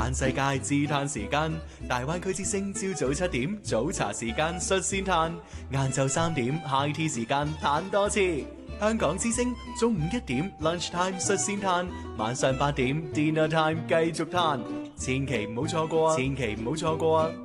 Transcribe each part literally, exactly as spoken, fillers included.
嘆世界自嘆時間，大灣區之聲朝早七點早茶時間率先嘆，晏晝三點 high tea 時間嘆多次。香港之聲中午一點 lunch time 率先嘆，晚上八點 dinner time 繼續嘆，千祈唔好錯過啊！千祈唔好錯過啊！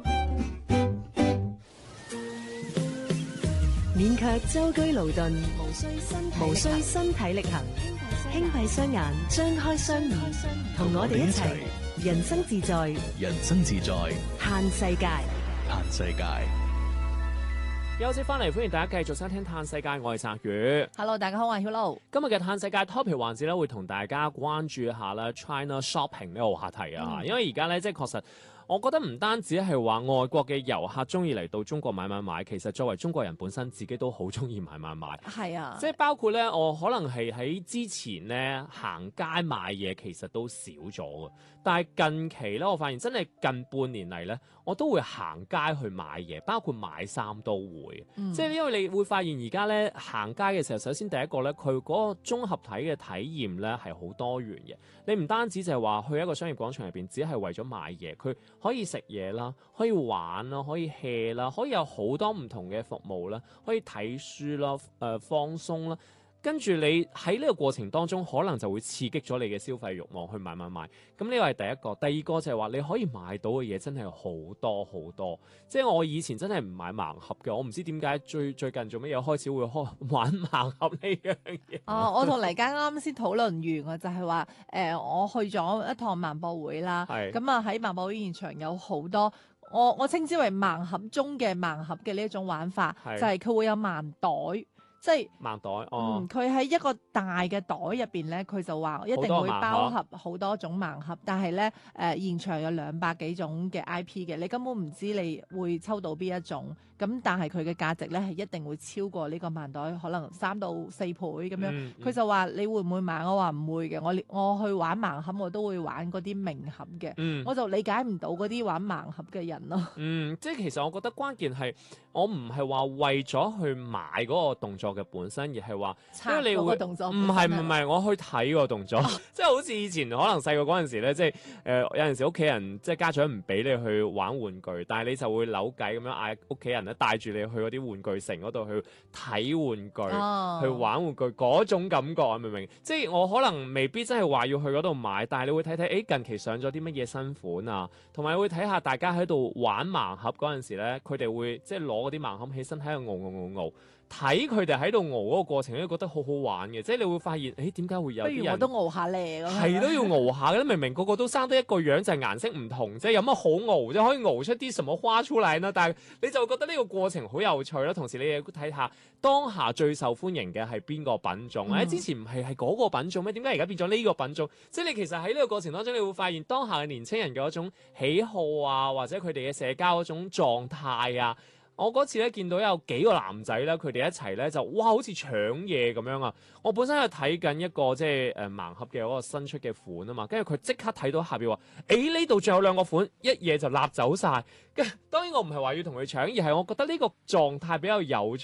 免卻舟車勞頓，無需身體無需身體力行，輕閉雙眼，張開雙耳，同我哋一齊人生自在， 人生自在， 嘆世界， 嘆世界。 休息翻嚟，歡迎大家繼續收聽《嘆世界》，我係澤宇。 Hello， 大家好，我係 Hello。 今日嘅《嘆世界》topic 環節咧，會同大家關注一下啦 China shopping 呢個話題啊，嗯、因為而家咧即係確實。我覺得唔單止係話外國嘅遊客中意嚟到中國買買買，其實作為中國人本身自己都好中意買買買。係啊，即係包括咧，我可能係喺之前咧行街買嘢，其實都少咗嘅。但係近期咧，我發現真係近半年嚟咧，我都會行街去買嘢，包括買衫都會。嗯、即係因為你會發現而家咧行街嘅時候，首先第一個咧，佢嗰個綜合體嘅體驗咧係好多元嘅。你唔單止就係話去一個商業廣場入邊，只係為咗買嘢，佢可以食嘢啦，可以玩啦，可以 hea 啦，可以有好多唔同嘅服務啦，可以睇書啦，誒、呃、放鬆啦。跟住你喺呢個過程當中，可能就會刺激咗你嘅消費慾望去買買買。咁呢個係第一個，第二個就係話你可以買到嘅嘢真係好多好多。即係我以前真係唔買盲盒嘅，我唔知點解最最近做乜嘢開始會開玩盲盒呢樣嘢。 哦，我同黎家啱先討論完，就係話誒，我去咗一趟萬博會啦。係咁啊，喺萬博會現場有好多。我我稱之為盲盒中嘅盲盒嘅呢一種玩法，是就係佢會有盲袋。即係盲袋，哦、嗯， 佢喺一個大嘅袋入邊咧，佢就話一定會包含好多種盲盒，但係咧誒現場有兩百幾種嘅 I P 嘅，你根本唔知你會抽到邊一種，咁但係佢嘅價值咧係一定會超過呢個盲袋，可能三到四倍咁樣。佢、嗯嗯、就話你會唔會買？我話唔會嘅，我我去玩盲盒我都會玩嗰啲明盒嘅，嗯、我就理解唔到嗰啲玩盲盒嘅人咯。 嗯，即係其實我覺得關鍵係我唔係話為咗去買嗰個動作嘅本身，而係話，因為你會唔係唔係我去睇個動作，即係好似以前可能細個嗰陣時咧，即係誒、呃、有陣時屋企人即係家長唔俾你去玩玩具，但係你就會扭計咁樣嗌屋企人咧帶住你去嗰啲玩具城嗰度去睇玩具，哦、去玩玩具嗰種感覺啊，明唔明？即係我可能未必真係話要去嗰度買，但係你會睇睇，誒近期上咗啲乜嘢新款啊，同埋會睇下大家喺度玩盲盒嗰陣時咧，佢哋會即係攞嗰啲盲盒起身喺度熬熬熬熬。睇佢哋喺度熬嗰個過程，都覺得好好玩嘅，即係你會發現，誒點解會有啲人？不如我都熬下咧， 係都要熬下嘅，明明個個都生得一個樣，就係、是、顏色唔同，即係有乜好熬，即係可以熬出啲什麼花出嚟啦。但係你就覺得呢個過程好有趣啦。同時你亦睇下當下最受歡迎嘅係邊個品種？誒、嗯、之前唔係係嗰個品種咩？點解而家變咗呢個品種？即係你其實喺呢個過程當中，你會發現當下嘅年輕人嘅一種喜好啊，或者佢哋嘅社交嗰種狀態啊。我嗰次咧見到有幾個男仔咧，佢哋一齊咧就哇好似搶嘢咁樣啊！我本身係睇緊一個即係誒盲盒嘅嗰個新出嘅款啊嘛，跟住佢即刻睇到下邊話，誒呢度仲有兩個款，一嘢就立走晒。跟當然我唔係話要同佢搶，而係我覺得呢個狀態比較有趣